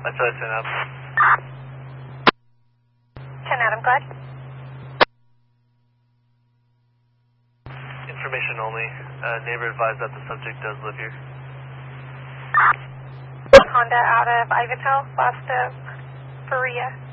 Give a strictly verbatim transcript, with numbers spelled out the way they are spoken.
That's what I sent up. ten Adam, go ahead. Information only. Uh, neighbor advised that the subject does live here. Honda out of Ivanhoe, west of Berea.